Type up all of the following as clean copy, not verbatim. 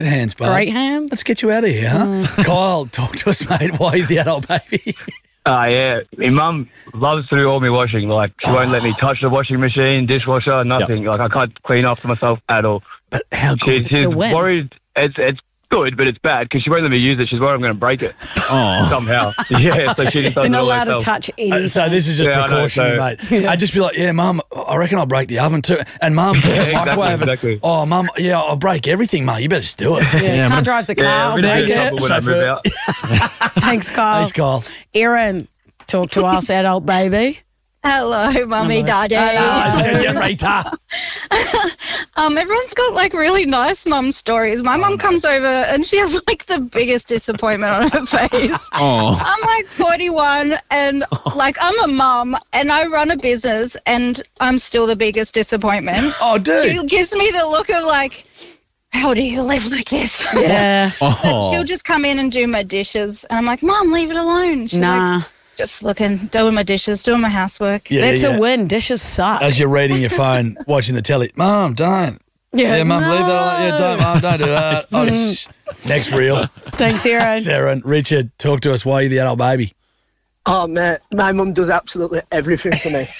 Hands, bud. Great hands. Let's get you out of here, huh? Kyle, talk to us, mate. Why are you the adult baby? Yeah. My mum loves to do all my washing. Like, she won't let me touch the washing machine, dishwasher, nothing. Like, I can't clean after myself at all. But how good? She's worried. It's good, but it's bad because she won't let me use it. She's worried I'm going to break it somehow. Yeah, so she just does You're it not all allowed to herself. touch anything. So this is just precautionary, mate. I'd just be like, yeah, Mum, I reckon I'll break the oven too. And Mum, microwave. exactly. Oh, Mum, yeah, I'll break everything, mate. You better just do it. Yeah, can't drive the car. I'll break it. When I move out. Thanks, Kyle. Thanks, Kyle. Erin, talk to us, adult baby. Hello, Mummy, Daddy. Senorita. Everyone's got like really nice mum stories. My mum comes over and she has like the biggest disappointment on her face. I'm like 41 and like I'm a mum and I run a business and I'm still the biggest disappointment. Oh, dude. She gives me the look of like, how do you live like this? Yeah. But she'll just come in and do my dishes and I'm like, Mum, leave it alone. She's like, just looking, doing my dishes, doing my housework. Yeah, That's a win. Dishes suck. As you're reading your phone, watching the telly, Mum, don't. Yeah, Mum, leave that alone. Yeah, don't, Mum, don't do that. Next reel. Thanks, Erin. Sarah, Richard, talk to us. Why are you the adult baby? Oh, mate, my mum does absolutely everything for me.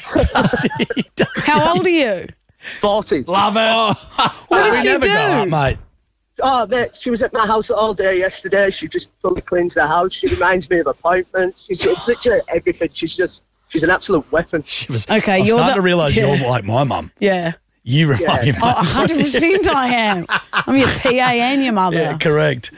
How old are you? 40. Love it. What does we she never do? go up, mate. Oh, mate, she was at my house all day yesterday. She just fully cleans the house. She reminds me of appointments. She's literally everything. She's an absolute weapon. She was. Okay, I'm you're starting to realise yeah. you're like my mum. Yeah. You remind me of my 100% I am. I'm your PA and your mother. Yeah, correct.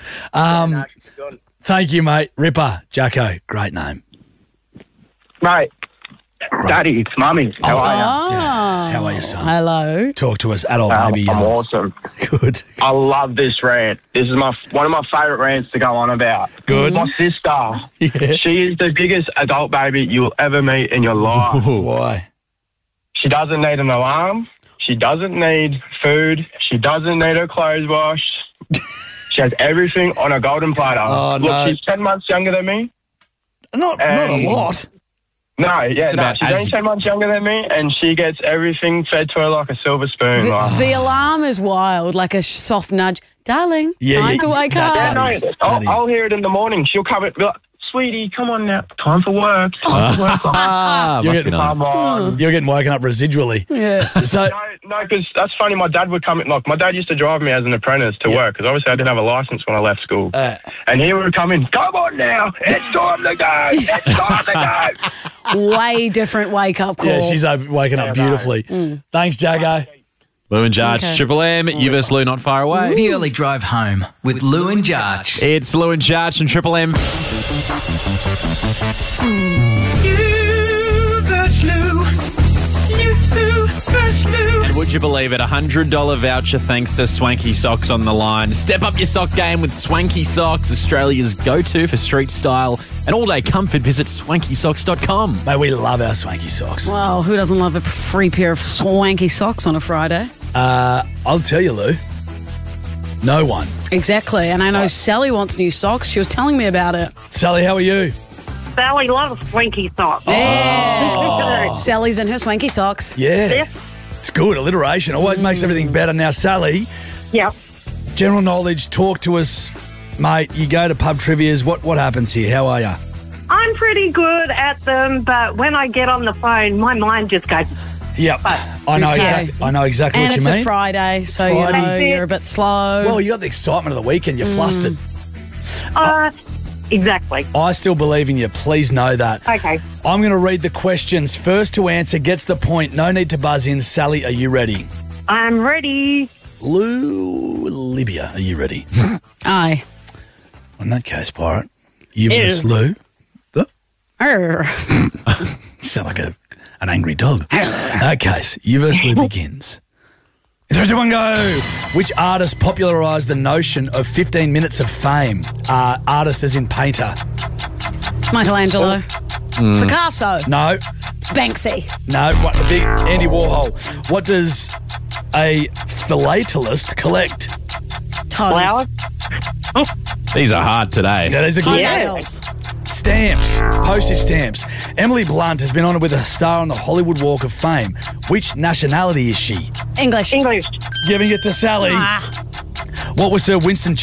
Thank you, mate. Ripper, Jacko, great name. Mate, Daddy, it's Mummy. How are you? Dad. How are you, son? Hello. Talk to us, adult baby. I'm yards. awesome. Good. I love this rant. This is one of my favourite rants to go on about. Good. My sister, she is the biggest adult baby you'll ever meet in your life. Why? She doesn't need an alarm. She doesn't need food. She doesn't need her clothes washed. She has everything on a golden platter. Oh, Look, no. she's 10 months younger than me. Not a lot. No, she's only 10 months younger than me, and she gets everything fed to her like a silver spoon. The alarm is wild, like a soft nudge. Darling, time to wake up. I'll hear it in the morning. She'll come and be like, sweetie, come on now. Time for work. You're getting woken up residually. Yeah. So No, because that's funny. My dad would come in. Like, my dad used to drive me as an apprentice to work because obviously I didn't have a license when I left school. And he would come in, come on now. It's time to go. It's time to go. Way different wake up call. yeah, she's waking up beautifully. Thanks, Jago. Lou and Jarch, Triple M, you versus Lou, not far away. The early drive home with Lou and Jarch. It's Lou and Jarch and Triple M. You versus Lou. You versus Lou. And would you believe it, $100 voucher thanks to Swanky Socks on the line. Step up your sock game with Swanky Socks, Australia's go-to for street style and all-day comfort. Visit swankysocks.com. Mate, we love our swanky socks. Well, who doesn't love a free pair of swanky socks on a Friday? I'll tell you, Lou. No one. Exactly. And I know Sally wants new socks. She was telling me about it. Sally, how are you? Sally loves swanky socks. Yeah. Sally's in her swanky socks. Yeah. It's good. Alliteration always makes everything better. Now, Sally. Yeah. General knowledge, talk to us, mate. You go to pub trivias. What happens here? How are you? I'm pretty good at them, but when I get on the phone, my mind just goes... Yep. I know exactly. I know exactly And what you it's mean. a Friday, so Friday. you know you're a bit slow. Well, you got the excitement of the weekend. You're flustered. Exactly. I still believe in you. Please know that. Okay. I'm going to read the questions. First to answer gets the point. No need to buzz in. Sally, are you ready? I'm ready. Lou, Libya, are you ready? Aye. In that case, Pirate, you versus Lou. Arr. You sound like an angry dog. Okay, so you versus Lou begins. 3, 2, 1, go. Which artist popularised the notion of 15 minutes of fame? Artist as in painter. Michelangelo. Picasso. No. Banksy. No. What, the big Andy Warhol. What does a philatelist collect? Toes. These are hard today. Yeah, these are good. Nails. Stamps. Postage stamps. Emily Blunt has been honoured with a star on the Hollywood Walk of Fame. Which nationality is she? English. English. Giving it to Sally. What was Sir Winston